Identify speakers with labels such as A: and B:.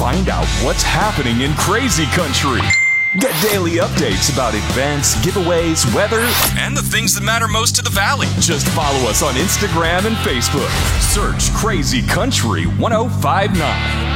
A: find out what's happening in crazy country. Get daily updates about events, giveaways, weather, and the things that matter most to the Valley. Just follow us on Instagram and Facebook. Search Crazy Country 1059.